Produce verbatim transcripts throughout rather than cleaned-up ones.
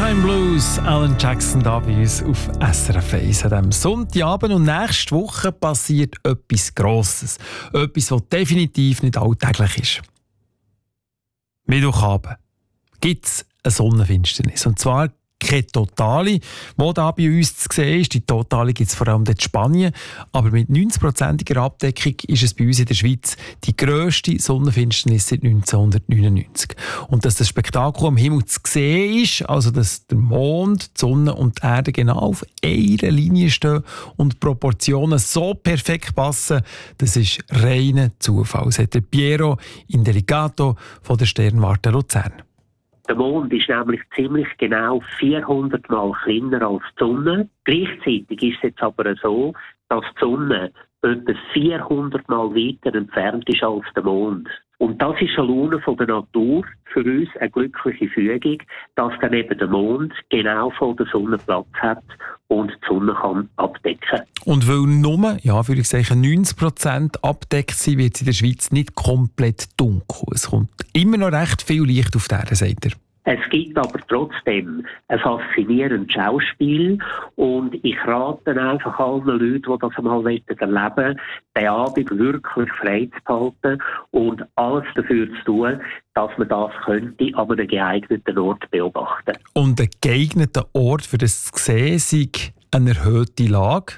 Time Blues, Alan Jackson da bei uns auf S R F eins an diesem Sonntagabend. Und nächste Woche passiert etwas Grosses. Etwas, was definitiv nicht alltäglich ist. Mittwochabend gibt es eine Sonnenfinsternis. Und zwar keine totale, die da bei uns zu sehen ist. Die totale gibt es vor allem in Spanien. Aber mit neunzig-prozentiger Abdeckung ist es bei uns in der Schweiz die grösste Sonnenfinsternis seit neunzehnhundertneunundneunzig. Und dass das Spektakel am Himmel zu sehen ist, also dass der Mond, die Sonne und die Erde genau auf einer Linie stehen und die Proportionen so perfekt passen, das ist reiner Zufall. Das hat der Piero Indelicato von der Sternwarte Luzern. Der Mond ist nämlich ziemlich genau vierhundert Mal kleiner als die Sonne. Gleichzeitig ist es jetzt aber so, dass die Sonne etwa vierhundert Mal weiter entfernt ist als der Mond. Und das ist eine Laune von der Natur, für uns eine glückliche Fügung, dass dann eben der Mond genau vor der Sonne Platz hat und die Sonne kann abdecken. Und weil nur, ja, würde ich sagen, neunzig Prozent abdeckt sein, wird es in der Schweiz nicht komplett dunkel. Es kommt immer noch recht viel Licht auf die Erde, sagt er. Es gibt aber trotzdem ein faszinierendes Schauspiel und ich rate einfach allen Leuten, die das einmal erleben wollen, den Abend wirklich frei zu behalten und alles dafür zu tun, dass man das könnte an einem geeigneten Ort beobachten. Und ein geeigneter Ort für das zu sehen sei eine erhöhte Lage?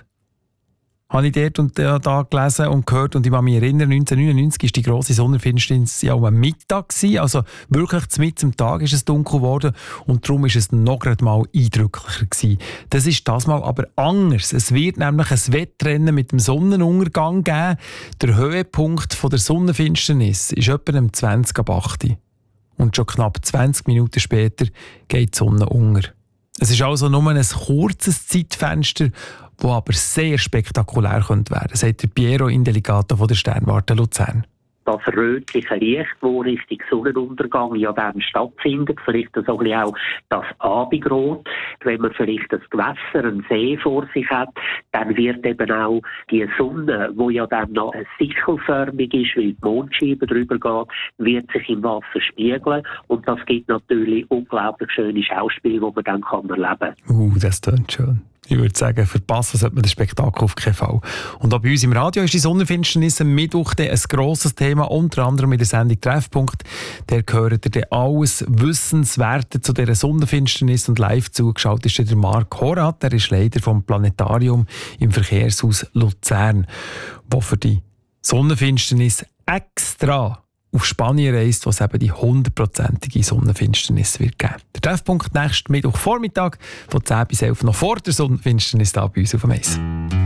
Habe ich dort und da, da gelesen und gehört. Und ich kann mich erinnern, neunzehnhundertneunundneunzig war die grosse Sonnenfinsternis ja am Mittag gewesen. Also wirklich mitten am Tag ist es dunkel geworden und darum war es noch gerade mal eindrücklicher gewesen. Das ist das mal aber anders. Es wird nämlich ein Wettrennen mit dem Sonnenuntergang geben. Der Höhepunkt von der Sonnenfinsternis ist etwa um zwanzig ab acht. Und schon knapp zwanzig Minuten später geht die Sonne unter. Es ist also nur ein kurzes Zeitfenster, das aber sehr spektakulär werden könnte, sagt der Piero Indelicato von der Sternwarte Luzern. Das rötliche Licht, das Richtung Sonnenuntergang ja dann stattfindet, vielleicht so ein bisschen auch das Abendrot. Wenn man vielleicht ein Gewässer, einen See vor sich hat, dann wird eben auch die Sonne, die ja dann noch sichelförmig ist, weil die Mondscheibe drüber geht, wird sich im Wasser spiegeln. Und das gibt natürlich unglaublich schöne Schauspiele, die man dann kann erleben kann. Uh, das klingt schön. Ich würde sagen, verpassen sollte man das Spektakel auf keinen Fall. Und auch bei uns im Radio ist die Sonnenfinsternis am Mittwoch ein grosses Thema, unter anderem in der Sendung Treffpunkt. Der gehört ihr dann alles Wissenswerte zu dieser Sonnenfinsternis und live zugeschaut ist der Marc Horath, der ist Leiter vom Planetarium im Verkehrshaus Luzern, der für die Sonnenfinsternis extra auf Spanien reist, wo es eben die hundertprozentige Sonnenfinsternis wird geben. Der Treffpunkt nächsten Mittwochvormittag von zehn bis elf noch vor der Sonnenfinsternis da bei uns auf dem Eis.